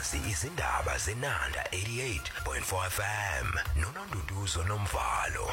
nazi izindaba zenanda 88.4 FM noNonduduzo Nomvalo.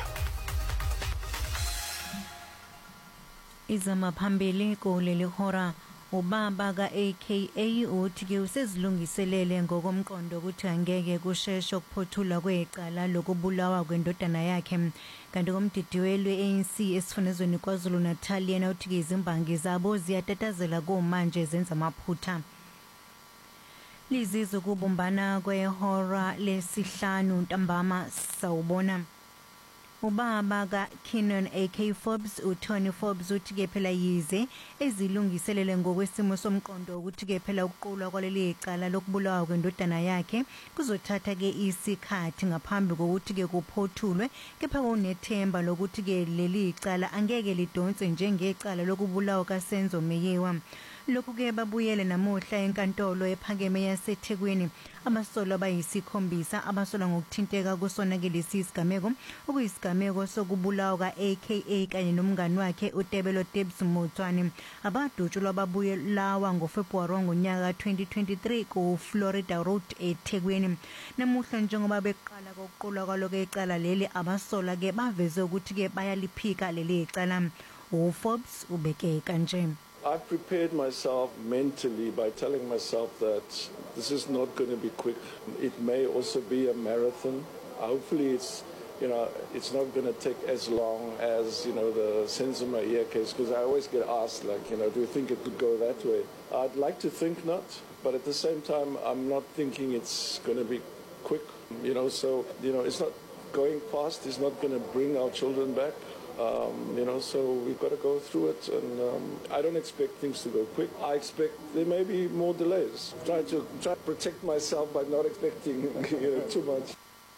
Izama phambili kuleli hora ubaba ka-AKA uthi-ke usezilungiselele ngokomqondo ukuthi angeke kusheshe ukuphothula kweqala lokubulawa kwendodana yakhe. Kanti komdidiwe lwe-ANC esifundazweni KwaZulu-Natal yena uthi-ke izimbangi zabo ziyatatazela kumanje zenza amaphutha. Lizizo kubumbana kwehora lesihlanu ntambama sawubona. Ubaba ka-Kenon AK Forbes uTony Forbes uthi-ke phela yize ezilungiselele ngokwesimo somqondo ukuthi-ke phela ukuqulwa kwaleli icala lokubulawa kwendodana yakhe kuzothatha-ke isikhathi ngaphambi kokuthi-ke kuphothulwe, kepha kunethemba lokuthi-ke leli icala angeke lidonse njengecala lokubulawa kaSenzo Meyiwa. Lokhu-ke babuyele namuhla enkantolo ephakeme yaseThekwini abasolwa abayisikhombisa abasolwa ngokuthinteka kusona-ke lesi isigameko okuyisigameko sokubulawa ka-AKA kanye nomngani wakhe uTebelo Tibbs Motsoane abadutshulwa babulawa ngoFebruwari ngonyaka ka-2023 ku-Florida Road eThekwini. Namuhla njengoba beqala kokuqulwa kwaloko icala leli abasolwa-ke baveze ukuthi-ke bayaliphika leli icala. uForbes ubeke kanje. I've prepared myself mentally by telling myself that this is not going to be quick. It may also be a marathon. Hopefully it's not going to take as long as, the Senzo Meyiwa case, because I always get asked, do you think it could go that way? I'd like to think not, but at the same time, I'm not thinking it's going to be quick, so it's not going fast. It's not going to bring our children back. So we've got to go through it, and I don't expect things to go quick. I expect there may be more delays. Try to protect myself by not expecting too much.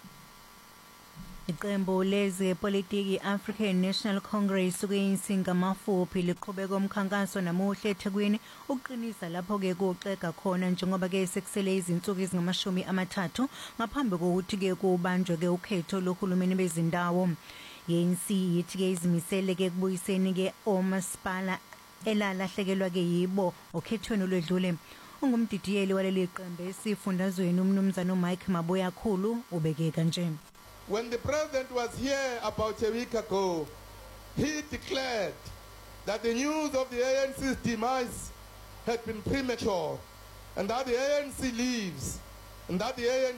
Iqembu lezepolitiki African National Congress kuyinsinga mafuphi liqhubeka umkhankaso namuhla eThekwini uqinisa lapho-ke kuxega khona njengoba-ke sekusele izinsuku ezingama-30 ngaphambi kokuthi-ke kubanjwe-ke ukhetho lohulumeni bezindawo. ANC yithi-ke izimisele-ke kubuyiseni-ke omasipala elalahlekelwa-ke yibo okhethweni olwedlule. Ungumdidiyeli waleli qembu esifundazweni umnumzana uMike Maboyakhulu ubeke kanje. When the president was here about a week ago, he declared that the news of the ANC's demise had been premature, and that the ANC leaves, and that the ANC